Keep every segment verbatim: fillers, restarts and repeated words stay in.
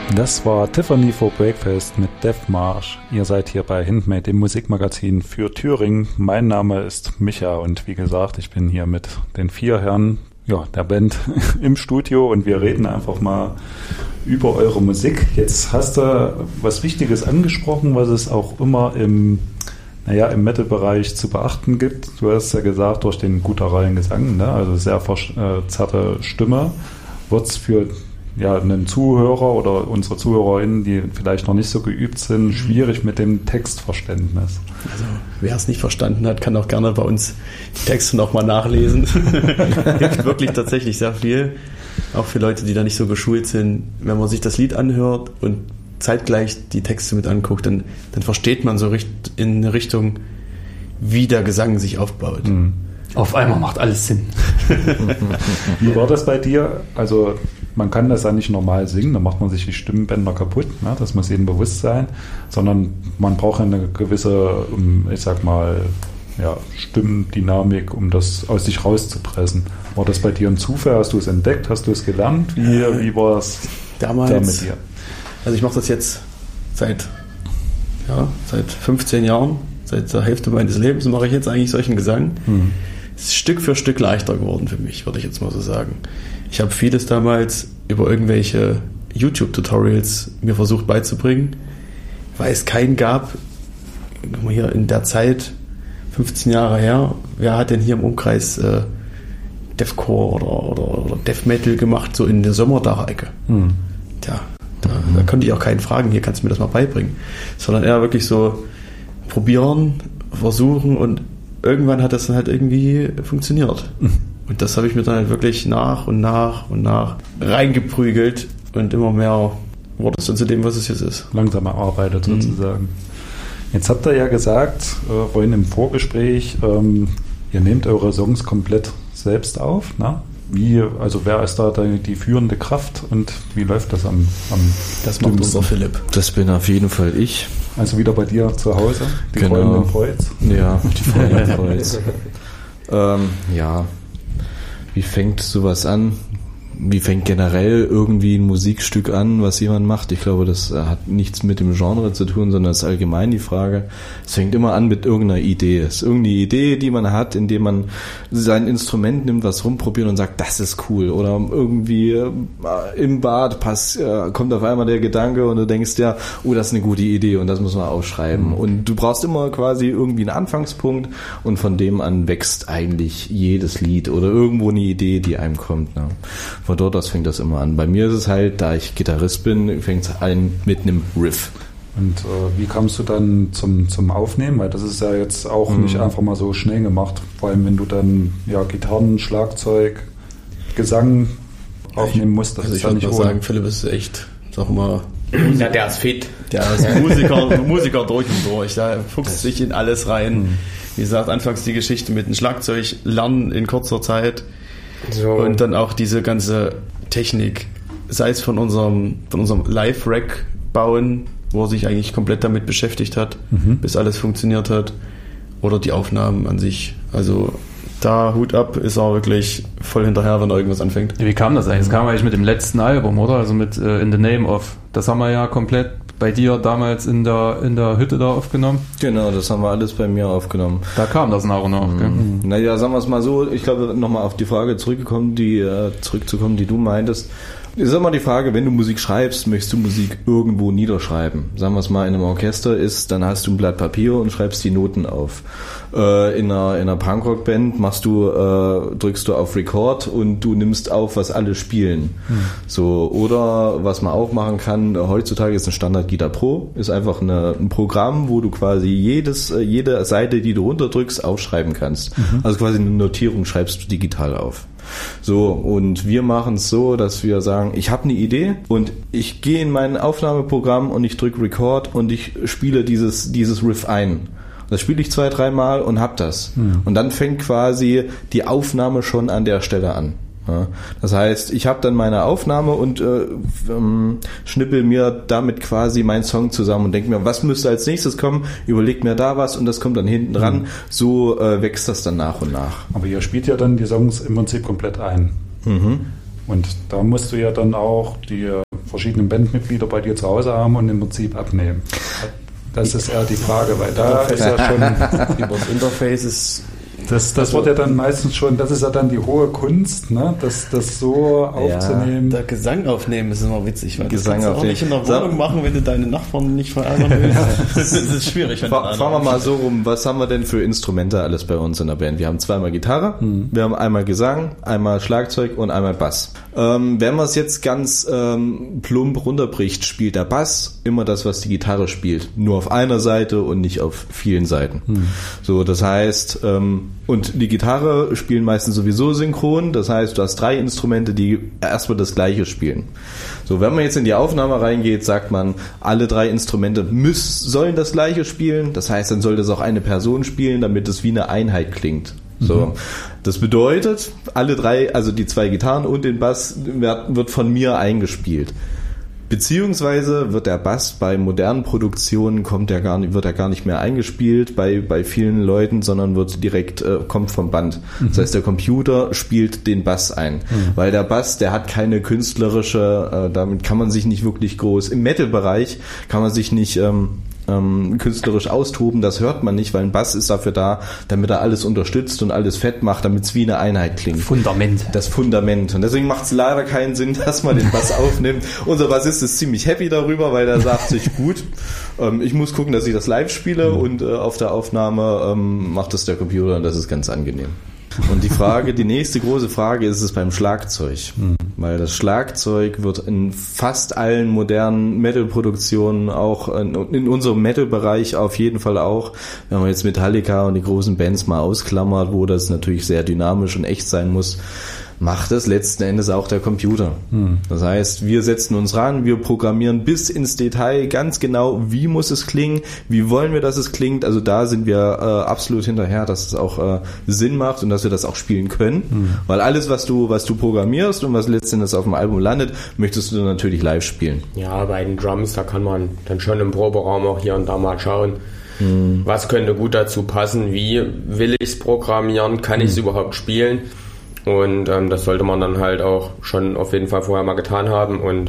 Das war Tiffany for Breakfast mit Death March. Ihr seid hier bei Handmade, dem Musikmagazin für Thüringen. Mein Name ist Micha und wie gesagt, ich bin hier mit den vier Herren ja, der Band im Studio und wir reden einfach mal über eure Musik. Jetzt hast du was Wichtiges angesprochen, was es auch immer im, naja, im Metal-Bereich zu beachten gibt. Du hast ja gesagt, durch den gutturalen Gesang, ne? Also sehr verzerrte Stimme, wird es für ja, einen Zuhörer oder unsere ZuhörerInnen, die vielleicht noch nicht so geübt sind, schwierig mit dem Textverständnis. Also, wer es nicht verstanden hat, kann auch gerne bei uns die Texte nochmal nachlesen. Es gibt wirklich tatsächlich sehr viel, auch für Leute, die da nicht so geschult sind. Wenn man sich das Lied anhört und zeitgleich die Texte mit anguckt, dann, dann versteht man so in eine Richtung, wie der Gesang sich aufbaut. Mhm. Auf einmal macht alles Sinn. Wie war das bei dir? Also man kann das ja nicht normal singen, da macht man sich die Stimmbänder kaputt, ne? Das muss jedem bewusst sein, sondern man braucht eine gewisse, ich sag mal, ja, Stimmdynamik, um das aus sich rauszupressen. War das bei dir ein Zufall? Hast du es entdeckt? Hast du es gelernt? Wie, wie war es damals da mit dir? Also ich mache das jetzt seit, ja, seit fünfzehn Jahren, seit der Hälfte meines Lebens mache ich jetzt eigentlich solchen Gesang. Hm. Es ist Stück für Stück leichter geworden für mich, würde ich jetzt mal so sagen. Ich habe vieles damals über irgendwelche YouTube-Tutorials mir versucht beizubringen, weil es keinen gab, hier in der Zeit, fünfzehn Jahre her, wer hat denn hier im Umkreis äh, Deathcore oder, oder, oder Death Metal gemacht, so in der Sommerdach-Ecke. Hm. Tja, da, da konnte ich auch keinen fragen, hier kannst du mir das mal beibringen. Sondern eher wirklich so probieren, versuchen und irgendwann hat das dann halt irgendwie funktioniert. Und das habe ich mir dann halt wirklich nach und nach und nach reingeprügelt und immer mehr wurde es dann zu dem, was es jetzt ist. Langsam erarbeitet sozusagen. Mhm. Jetzt habt ihr ja gesagt, äh, vorhin im Vorgespräch, ähm, ihr nehmt eure Songs komplett selbst auf, ne? Wie, also wer ist da die, die führende Kraft und wie läuft das am, am Das macht unser Philipp. Das bin auf jeden Fall ich. Also wieder bei dir zu Hause, die genau. Freunde im Kreuz. Ja, die Freunde im Kreuz. ähm, ja, wie fängt sowas an? Wie fängt generell irgendwie ein Musikstück an, was jemand macht? Ich glaube, das hat nichts mit dem Genre zu tun, sondern es ist allgemein die Frage. Es fängt immer an mit irgendeiner Idee. Es ist irgendeine Idee, die man hat, indem man sein Instrument nimmt, was rumprobiert und sagt, das ist cool. Oder irgendwie äh, im Bad pass, äh, kommt auf einmal der Gedanke und du denkst ja, oh, das ist eine gute Idee und das muss man aufschreiben. Mhm. Und du brauchst immer quasi irgendwie einen Anfangspunkt und von dem an wächst eigentlich jedes Lied oder irgendwo eine Idee, die einem kommt. Ne? Von dort aus fängt das immer an. Bei mir ist es halt, da ich Gitarrist bin, fängt es an mit einem Riff. Und äh, wie kamst du dann zum, zum Aufnehmen? Weil das ist ja jetzt auch mhm. nicht einfach mal so schnell gemacht. Vor allem, wenn du dann ja Gitarren, Schlagzeug, Gesang aufnehmen musst. Das also ist ich ja würde nicht mal ohne. sagen, Philipp ist echt, sag mal, ja, der ist fit. Der ist Musiker, Musiker durch und durch. Der fuchst sich in alles rein. Mhm. Wie gesagt, anfangs die Geschichte mit dem Schlagzeug lernen in kurzer Zeit. So. Und dann auch diese ganze Technik, sei es von unserem, von unserem Live-Rack bauen, wo er sich eigentlich komplett damit beschäftigt hat, mhm. bis alles funktioniert hat, oder die Aufnahmen an sich. Also da Hut ab, ist er wirklich voll hinterher, wenn er irgendwas anfängt. Wie kam das eigentlich? Das kam eigentlich mit dem letzten Album, oder? Also mit uh, In the Name of. Das haben wir ja komplett bei dir damals in der in der Hütte da aufgenommen. Genau, das haben wir alles bei mir aufgenommen. Da kam das nach und nach. Mhm. Gell? Naja, sagen wir es mal so, ich glaube, nochmal auf die Frage zurückgekommen, die äh, zurückzukommen, die du meintest. Ist immer die Frage, wenn du Musik schreibst, möchtest du Musik irgendwo niederschreiben. Sagen wir es mal, in einem Orchester ist, dann hast du ein Blatt Papier und schreibst die Noten auf. Äh, in einer, in einer Punkrock-Band machst du, äh, drückst du auf Record und du nimmst auf, was alle spielen. Hm. So, oder was man auch machen kann, heutzutage ist ein Standard Guitar Pro, ist einfach eine, ein Programm, wo du quasi jedes, jede Seite, die du runterdrückst, aufschreiben kannst. Mhm. Also quasi eine Notierung schreibst du digital auf. So, und wir machen es so, dass wir sagen, ich habe eine Idee und ich gehe in mein Aufnahmeprogramm und ich drücke Record und ich spiele dieses, dieses Riff ein. Das spiele ich zwei, dreimal und hab das. Mhm. Und dann fängt quasi die Aufnahme schon an der Stelle an. Ja, das heißt, ich habe dann meine Aufnahme und äh, ähm, schnippel mir damit quasi meinen Song zusammen und denke mir, was müsste als nächstes kommen, überleg mir da was und das kommt dann hinten dran. Mhm. So äh, wächst das dann nach und nach. Aber ihr spielt ja dann die Songs im Prinzip komplett ein. Mhm. Und da musst du ja dann auch die verschiedenen Bandmitglieder bei dir zu Hause haben und im Prinzip abnehmen? Das ist eher die Frage, weil da ist ja schon über das Interface ist Das, das wird ja dann meistens schon, das ist ja dann die hohe Kunst, ne? das, das so aufzunehmen. Der Gesang aufnehmen ist immer witzig, weil Gesang das kannst du auch nicht in der Wohnung machen, wenn du deine Nachbarn nicht verärgern willst. Das ist schwierig. Fa- Fangen wir mal so rum, was haben wir denn für Instrumente alles bei uns in der Band? Wir haben zweimal Gitarre, hm. wir haben einmal Gesang, einmal Schlagzeug und einmal Bass. Ähm, wenn man es jetzt ganz ähm, plump runterbricht, spielt der Bass immer das, was die Gitarre spielt. Nur auf einer Seite und nicht auf vielen Seiten. Hm. So, das heißt, ähm, und die Gitarre spielen meistens sowieso synchron, das heißt, du hast drei Instrumente, die erstmal das Gleiche spielen. So, wenn man jetzt in die Aufnahme reingeht, sagt man, alle drei Instrumente müssen, sollen das Gleiche spielen, das heißt, dann soll das auch eine Person spielen, damit es wie eine Einheit klingt. So, mhm. Das bedeutet, alle drei, also die zwei Gitarren und den Bass wird, wird von mir eingespielt. Beziehungsweise wird der Bass bei modernen Produktionen kommt der gar nicht, wird er gar nicht mehr eingespielt bei bei vielen Leuten, sondern wird direkt äh, kommt vom Band. Mhm. Das heißt, der Computer spielt den Bass ein, mhm. weil der Bass, der hat keine künstlerische, äh, damit kann man sich nicht wirklich groß im Metal-Bereich kann man sich nicht ähm, ähm, künstlerisch austoben, das hört man nicht, weil ein Bass ist dafür da, damit er alles unterstützt und alles fett macht, damit es wie eine Einheit klingt. Fundament. Das Fundament. Und deswegen macht es leider keinen Sinn, dass man den Bass aufnimmt. Unser Bassist ist ziemlich happy darüber, weil er sagt sich, gut, ähm, ich muss gucken, dass ich das live spiele mhm. und äh, auf der Aufnahme ähm, macht das der Computer und das ist ganz angenehm. Und die Frage, die nächste große Frage ist es beim Schlagzeug. Mhm. Weil das Schlagzeug wird in fast allen modernen Metal-Produktionen, auch in, in unserem Metal-Bereich auf jeden Fall auch, wenn man jetzt Metallica und die großen Bands mal ausklammert, wo das natürlich sehr dynamisch und echt sein muss, macht es letzten Endes auch der Computer. Hm. Das heißt, wir setzen uns ran, wir programmieren bis ins Detail ganz genau, wie muss es klingen, wie wollen wir, dass es klingt. Also da sind wir äh, absolut hinterher, dass es auch äh, Sinn macht und dass wir das auch spielen können. Hm. Weil alles, was du was du programmierst und was letzten Endes auf dem Album landet, möchtest du natürlich live spielen. Ja, bei den Drums, da kann man dann schon im Proberaum auch hier und da mal schauen, hm. was könnte gut dazu passen, wie will ich es programmieren, kann hm. ich es überhaupt spielen. Und ähm, das sollte man dann halt auch schon auf jeden Fall vorher mal getan haben und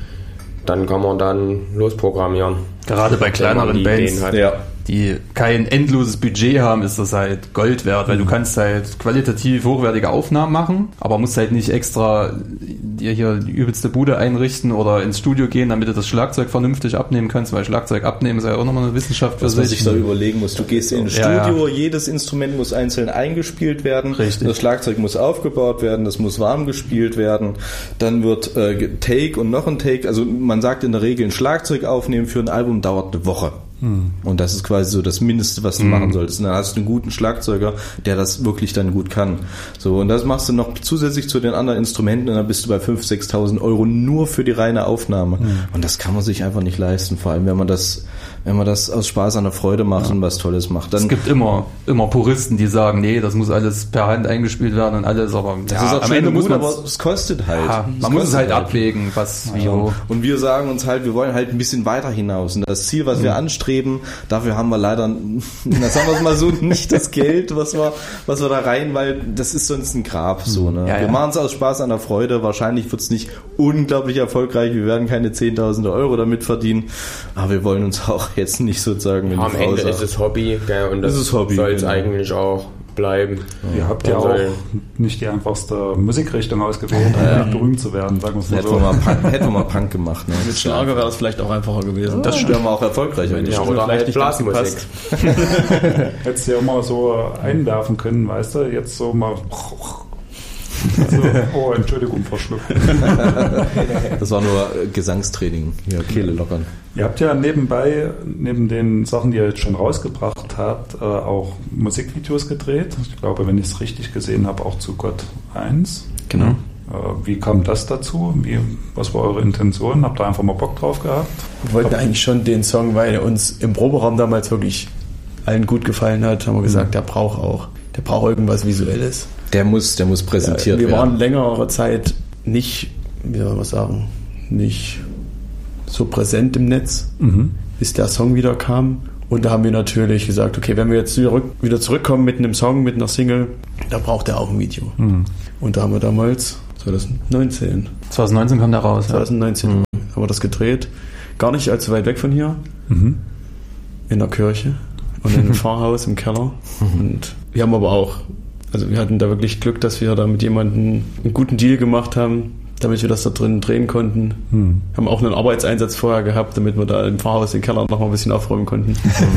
dann kann man dann losprogrammieren. Gerade bei kleineren Bands, ja. die kein endloses Budget haben, ist das halt Gold wert, weil mhm. du kannst halt qualitativ hochwertige Aufnahmen machen, aber musst halt nicht extra dir hier die übelste Bude einrichten oder ins Studio gehen, damit du das Schlagzeug vernünftig abnehmen kannst, weil Schlagzeug abnehmen ist ja auch nochmal eine Wissenschaft für das, sich. Was ich da überlegen muss, du gehst in ein Studio, ja, ja. jedes Instrument muss einzeln eingespielt werden, richtig. Das Schlagzeug muss aufgebaut werden, das muss warm gespielt werden, dann wird äh, Take und noch ein Take, also man sagt in der Regel, ein Schlagzeug aufnehmen für ein Album dauert eine Woche. Hm. Und das ist quasi so das Mindeste, was du hm. machen solltest. Und dann hast du einen guten Schlagzeuger, der das wirklich dann gut kann. So, und das machst du noch zusätzlich zu den anderen Instrumenten und dann bist du bei fünftausend, sechstausend Euro nur für die reine Aufnahme. Hm. Und das kann man sich einfach nicht leisten, vor allem wenn man das, wenn man das aus Spaß an der Freude macht ja. und was Tolles macht. Dann es gibt immer, immer Puristen, die sagen, nee, das muss alles per Hand eingespielt werden und alles, aber das ja, ist auch am Ende muss man, aber es kostet halt. Ja, man muss es halt abwägen, was, wie, wo. Und wir sagen uns halt, wir wollen halt ein bisschen weiter hinaus. Und das Ziel, was hm. wir anstreben, dafür haben wir leider, das sagen wir es mal so, nicht das Geld, was wir, was wir da rein, weil das ist sonst ein Grab, so, ne? Ja, wir ja. machen es aus Spaß an der Freude, wahrscheinlich wird es nicht unglaublich erfolgreich, wir werden keine zehntausende Euro damit verdienen, aber wir wollen uns auch jetzt nicht sozusagen, wenn am die Frau Ende sagt, ist es Hobby, gell, und das soll es genau. eigentlich auch bleiben. Ihr ja, habt ja auch nicht die einfachste Musikrichtung ausgewählt, um ja. berühmt zu werden, sagen wir es mal hätten so. Wir mal Punk, hätten wir mal Punk gemacht. Ne? Mit Schlager wäre das vielleicht auch einfacher gewesen. Das wäre wir auch erfolgreich. Wenn ja, oder vielleicht nicht ganz gepasst. Hättest du ja mal so einwerfen können, weißt du, jetzt so mal... Also, oh, Entschuldigung, verschluckt. Das war nur Gesangstraining, ja, Kehle lockern. Ihr habt ja nebenbei, neben den Sachen, die ihr jetzt schon rausgebracht habt, auch Musikvideos gedreht. Ich glaube, wenn ich es richtig gesehen habe, auch zu Gott eins. Genau. Wie kam das dazu? Wie, was war eure Intention? Habt ihr einfach mal Bock drauf gehabt? Wir wollten eigentlich schon den Song, weil er uns im Proberaum damals wirklich allen gut gefallen hat, haben wir gesagt, der braucht auch, der braucht irgendwas Visuelles. Der muss, der muss präsentiert ja, wir werden. Wir waren längere Zeit nicht, wie soll man sagen, nicht so präsent im Netz, mhm. bis der Song wieder kam. Und da haben wir natürlich gesagt, okay, wenn wir jetzt wieder zurückkommen mit einem Song, mit einer Single, da braucht er auch ein Video. Mhm. Und da haben wir damals zwanzig neunzehn zwanzig neunzehn kam der raus. zwanzig neunzehn ja. haben wir das gedreht. Gar nicht allzu weit weg von hier. Mhm. In der Kirche und in einem Pfarrhaus im Keller. Und wir haben aber auch, also wir hatten da wirklich Glück, dass wir da mit jemandem einen guten Deal gemacht haben, damit wir das da drin drehen konnten. Hm. Haben auch einen Arbeitseinsatz vorher gehabt, damit wir da im Pfarrhaus den Keller noch mal ein bisschen aufräumen konnten.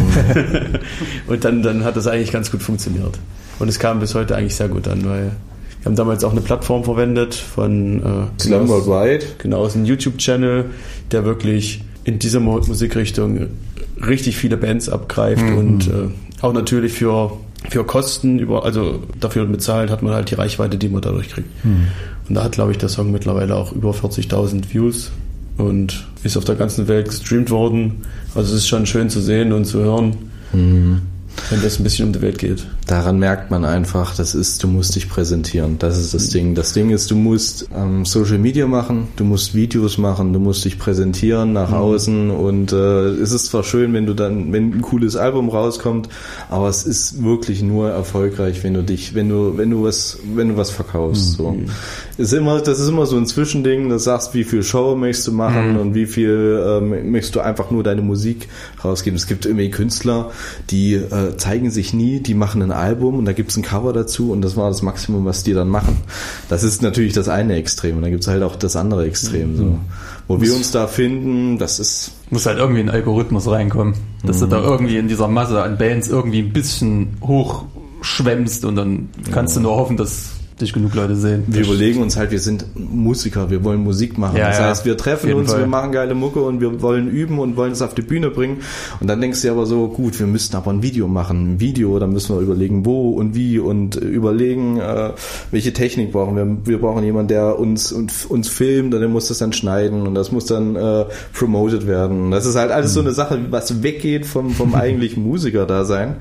Und dann, dann hat das eigentlich ganz gut funktioniert. Und es kam bis heute eigentlich sehr gut an, weil wir haben damals auch eine Plattform verwendet von äh, Slam Worldwide. Genau, aus einem YouTube-Channel, der wirklich in dieser Musikrichtung richtig viele Bands abgreift mhm. und äh, auch natürlich für, für Kosten, über, also dafür bezahlt, hat man halt die Reichweite, die man dadurch kriegt. Mhm. Und da hat, glaube ich, der Song mittlerweile auch über vierzigtausend Views und ist auf der ganzen Welt gestreamt worden. Also es ist schon schön zu sehen und zu hören, mhm. wenn das ein bisschen um die Welt geht. Daran merkt man einfach, das ist, du musst dich präsentieren. Das ist das Ding. Das Ding ist, du musst ähm, Social Media machen, du musst Videos machen, du musst dich präsentieren nach mhm. außen und äh, es ist zwar schön, wenn du dann, wenn ein cooles Album rauskommt, aber es ist wirklich nur erfolgreich, wenn du dich, wenn du, wenn du was, wenn du was verkaufst. Mhm. So. Ist immer, das ist immer so ein Zwischending, du sagst, wie viel Show möchtest du machen mhm. und wie viel ähm, möchtest du einfach nur deine Musik rausgeben. Es gibt irgendwie Künstler, die äh, zeigen sich nie, die machen ein Album und da gibt's ein Cover dazu und das war das Maximum, was die dann machen. Das ist natürlich das eine Extrem und dann gibt's halt auch das andere Extrem. So. Wo muss, wir uns da finden, das ist... Muss halt irgendwie ein Algorithmus reinkommen, dass mhm. du da irgendwie in dieser Masse an Bands irgendwie ein bisschen hochschwemmst und dann kannst ja. du nur hoffen, dass dich genug Leute sehen. Wir überlegen uns halt, wir sind Musiker, wir wollen Musik machen. Ja, das ja, heißt, wir treffen uns, Fall. wir machen geile Mucke und wir wollen üben und wollen es auf die Bühne bringen. Und dann denkst du dir aber so, gut, wir müssten aber ein Video machen. Ein Video, dann müssen wir überlegen, wo und wie und überlegen, äh, welche Technik brauchen wir. Wir brauchen jemanden, der uns uns, uns filmt und der muss das dann schneiden und das muss dann äh, promoted werden. Das ist halt alles so eine Sache, was weggeht vom, vom eigentlichen Musiker-Dasein.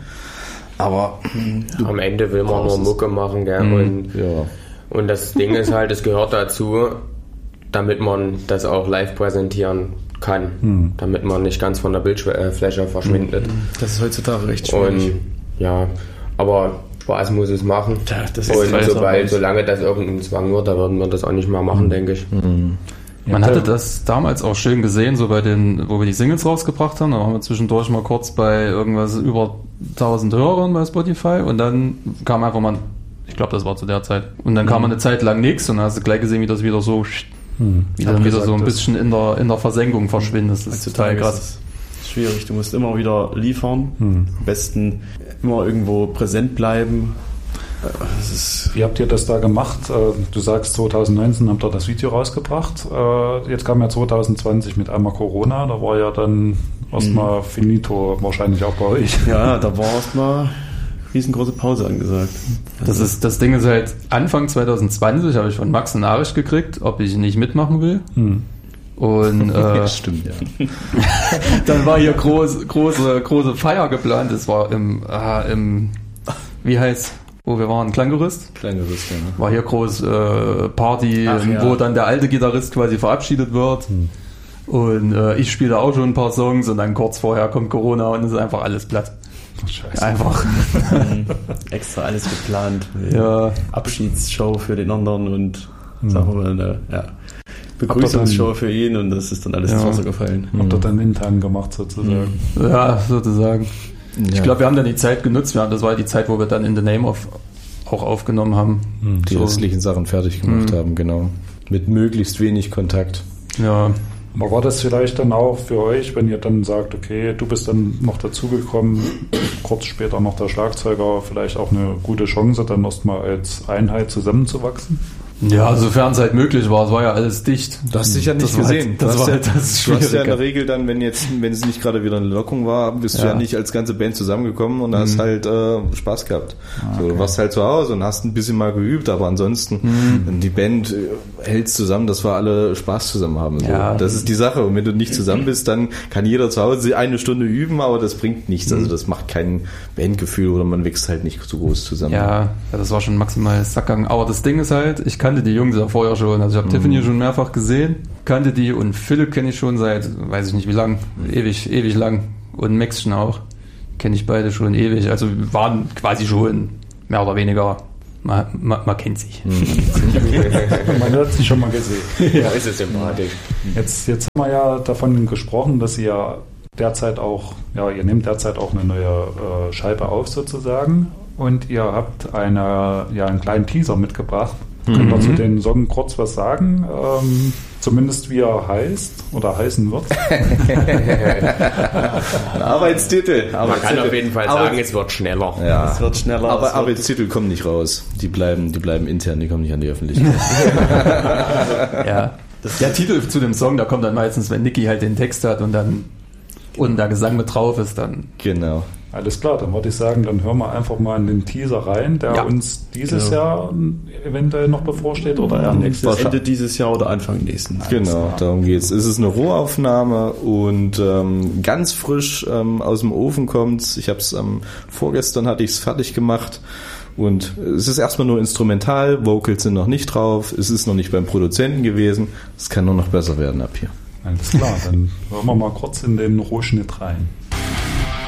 Aber du, am Ende will man nur Mucke machen, gell? Mhm. Und, ja. und das Ding ist halt, es gehört dazu, damit man das auch live präsentieren kann, mhm. damit man nicht ganz von der Bildfläche verschwindet. Das ist heutzutage recht schwierig. Und ja, aber Spaß muss es machen. Ja, das ist und sobald, solange das irgendein Zwang wird, da würden wir das auch nicht mehr machen, mhm. denke ich. Mhm. Man hatte das damals auch schön gesehen, so bei den, wo wir die Singles rausgebracht haben. Da waren wir zwischendurch mal kurz bei irgendwas über tausend Hörern bei Spotify und dann kam einfach mal, ich glaube, das war zu der Zeit, und dann mhm. kam eine Zeit lang nichts und dann hast du gleich gesehen, wie das wieder so, mhm. wie dann wieder so ein bisschen in der, in der Versenkung verschwindet. Das ist total krass. Schwierig, du musst immer wieder liefern, mhm. am besten immer irgendwo präsent bleiben. Das ist, wie habt ihr das da gemacht? Du sagst, zwanzig neunzehn habt ihr das Video rausgebracht. Jetzt kam ja zwanzig zwanzig mit einmal Corona. Da war ja dann erstmal mhm. finito, wahrscheinlich auch bei euch. Ja, da war erstmal riesengroße Pause angesagt. Das ist, das Ding ist halt, Anfang zwanzig zwanzig habe ich von Max eine Nachricht gekriegt, ob ich nicht mitmachen will. Mhm. Und äh, stimmt, ja. Dann war hier groß, große, große Feier geplant. Es war im, äh, im, wie heißt wo wir waren, Klanggerüst. Klanggerüst, ja. Ne? War hier groß äh, Party, Ach, ja. wo dann der alte Gitarrist quasi verabschiedet wird. Hm. Und äh, ich spiele auch schon ein paar Songs und dann kurz vorher kommt Corona und es ist einfach alles platt. Scheiße. Einfach. Extra alles geplant. Ja. Abschiedsshow für den anderen und hm. sagen wir mal eine ja, Begrüßungsshow für ihn und das ist dann alles ins ja. Wasser gefallen. Habt ihr dann intern gemacht sozusagen? Ja, sozusagen. Ich ja. glaube, wir haben dann die Zeit genutzt. Wir haben, das war die Zeit, wo wir dann In the Name of auch aufgenommen haben. Die so. restlichen Sachen fertig gemacht mhm. haben, genau. Mit möglichst wenig Kontakt. Ja. Aber war das vielleicht dann auch für euch, wenn ihr dann sagt, okay, du bist dann noch dazugekommen, kurz später noch der Schlagzeuger, vielleicht auch eine gute Chance, dann erstmal als Einheit zusammenzuwachsen? Ja, sofern es halt möglich war, es war ja alles dicht. Du hast dich ja nicht das gesehen. Halt, das du, war ja, halt das du hast ja in der Regel dann, wenn jetzt, wenn es nicht gerade wieder eine Lockung war, bist ja. du ja nicht als ganze Band zusammengekommen und mhm. hast halt äh, Spaß gehabt. Ah, okay. So, du warst halt zu Hause und hast ein bisschen mal geübt, aber ansonsten mhm. die Band äh, hält zusammen, dass wir alle Spaß zusammen haben. So. Ja. Das ist die Sache. Und wenn du nicht zusammen bist, dann kann jeder zu Hause eine Stunde üben, aber das bringt nichts. Mhm. Also das macht kein Bandgefühl oder man wächst halt nicht so groß zusammen. Ja, das war schon maximal Sackgang. Aber das Ding ist halt, ich kannte die Jungs ja vorher schon. Also ich habe mhm. Tiffany schon mehrfach gesehen, kannte die und Philipp kenne ich schon seit, weiß ich nicht wie lang, ewig, ewig lang. Und Maxchen auch. Kenne ich beide schon ewig. Also wir waren quasi schon mehr oder weniger Man, man, man kennt sich. Man hat sich schon mal gesehen. Ja, ist es sympathisch. Jetzt, jetzt haben wir ja davon gesprochen, dass ihr derzeit auch, ja, ihr nehmt derzeit auch eine neue äh, Scheibe auf sozusagen und ihr habt eine, ja, einen kleinen Teaser mitgebracht. Mhm. Könnt ihr zu den Song kurz was sagen? Ähm, zumindest wie er heißt oder heißen wird. Ein Arbeitstitel. Man Arbeitstitel. Kann auf jeden Fall sagen, Arbeits- es wird schneller. Ja. Es wird schneller. Aber Arbeitstitel kommen nicht raus. Die bleiben, die bleiben intern, die kommen nicht an die Öffentlichkeit. Ja. Das der Titel zu dem Song, da kommt dann meistens, wenn Niki halt den Text hat und dann und der Gesang mit drauf ist, dann. Genau. Alles klar, dann würde ich sagen, dann hören wir einfach mal in den Teaser rein, der ja. uns dieses genau. Jahr eventuell noch bevorsteht oder eher nächstes Jahr. Ende dieses Jahr oder Anfang nächsten. Genau, Jahr. Darum geht's. Es ist eine Rohaufnahme und ähm, ganz frisch ähm, aus dem Ofen kommt's. Ich habe es ähm, vorgestern hatte ich es fertig gemacht. Und es ist erstmal nur instrumental, Vocals sind noch nicht drauf, es ist noch nicht beim Produzenten gewesen, es kann nur noch besser werden ab hier. Alles klar, dann hören wir mal kurz in den Rohschnitt rein.